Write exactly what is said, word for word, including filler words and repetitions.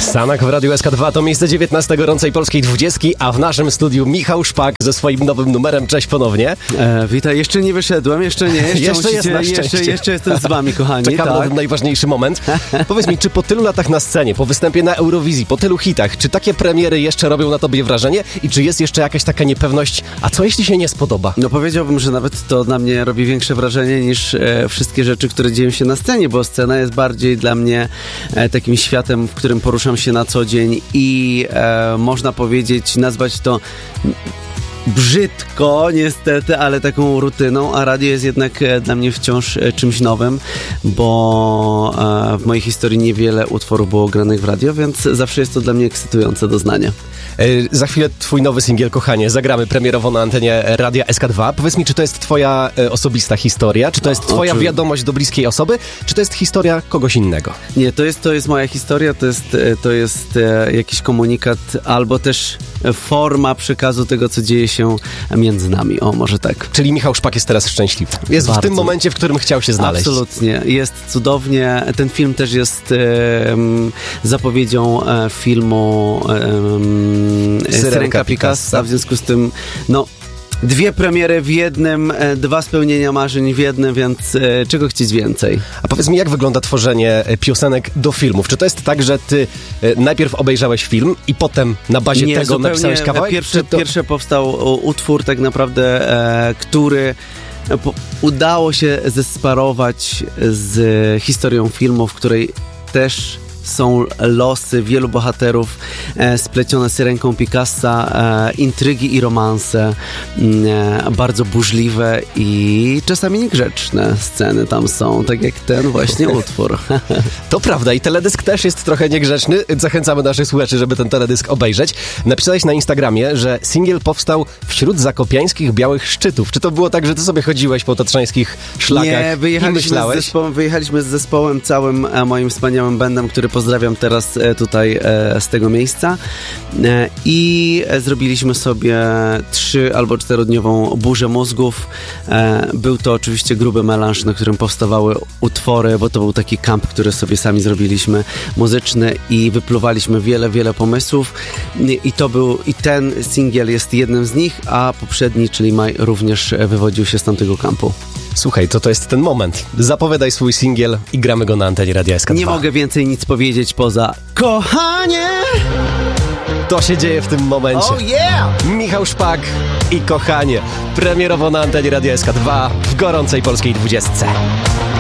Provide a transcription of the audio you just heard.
Sanak w Radiu S K dwa to miejsce dziewiętnaste gorącej polskiej dwudziestki, a w naszym studiu Michał Szpak ze swoim nowym numerem. Cześć ponownie. E, witaj, jeszcze nie wyszedłem, jeszcze nie. Jeszcze, jeszcze jest na szczęście. Jeszcze, jeszcze jestem z wami, kochani. Czekamy tak. na ten najważniejszy moment. Powiedz mi, czy po tylu latach na scenie, po występie na Eurowizji, po tylu hitach, czy takie premiery jeszcze robią na tobie wrażenie i czy jest jeszcze jakaś taka niepewność, a co jeśli się nie spodoba? No powiedziałbym, że nawet to na mnie robi większe wrażenie niż e, wszystkie rzeczy, które dzieją się na scenie, bo scena jest bardziej dla mnie e, takim światem, w którym poruszam się na co dzień i e, można powiedzieć, nazwać to brzydko, niestety, ale taką rutyną, a radio jest jednak e, dla mnie wciąż e, czymś nowym, bo e, w mojej historii niewiele utworów było granych w radio, więc zawsze jest to dla mnie ekscytujące doznanie. E, za chwilę twój nowy singiel, kochanie, zagramy premierowo na antenie Radia S K dwa. Powiedz mi, czy to jest twoja e, osobista historia, czy to jest twoja Oczy... wiadomość do bliskiej osoby, czy to jest historia kogoś innego? Nie, to jest, to jest moja historia, to jest, e, to jest e, jakiś komunikat, albo też forma przekazu tego, co dzieje się między nami. O, może tak. Czyli Michał Szpak jest teraz szczęśliwy. Jest Bardzo. w tym momencie, w którym chciał się znaleźć. Absolutnie. Jest cudownie. Ten film też jest um, zapowiedzią um, filmu um, Syrenka Syrenka Picassa. Picassa. W związku z tym, no, dwie premiery w jednym, dwa spełnienia marzeń w jednym, więc e, czego chcieć więcej? A powiedz mi, jak wygląda tworzenie piosenek do filmów? Czy to jest tak, że ty e, najpierw obejrzałeś film i potem na bazie Nie, tego napisałeś kawałek? Pierwsze, to... pierwsze powstał utwór tak naprawdę, e, który po, udało się zesparować z historią filmu, w której też są losy wielu bohaterów e, splecione Syrenką Picassa, e, intrygi i romanse, e, bardzo burzliwe i czasami niegrzeczne sceny tam są, tak jak ten właśnie utwór. To prawda i teledysk też jest trochę niegrzeczny. Zachęcamy naszych słuchaczy, żeby ten teledysk obejrzeć. Napisałeś na Instagramie, że singiel powstał wśród zakopiańskich białych szczytów. Czy to było tak, że ty sobie chodziłeś po tatrzańskich szlakach Nie, i wyjechaliśmy myślałeś? z zespołem, wyjechaliśmy z zespołem całym e, moim wspaniałym bandem, który pozdrawiam teraz e, tutaj e, z tego miejsca e, i e, zrobiliśmy sobie trzy albo czterodniową burzę mózgów. E, był to oczywiście gruby melanż, na którym powstawały utwory, bo to był taki kamp, który sobie sami zrobiliśmy, muzyczny i wypluwaliśmy wiele, wiele pomysłów i, i to był, i ten singiel jest jednym z nich, a poprzedni, czyli Maj, również wywodził się z tamtego kampu. Słuchaj, to to jest ten moment. Zapowiadaj swój singiel i gramy go na antenie Radia S K dwa. Nie mogę więcej nic powiedzieć poza kochanie! To się dzieje w tym momencie. Oh yeah! Michał Szpak i kochanie. Premierowo na antenie Radia S K dwa w gorącej polskiej dwudziestce.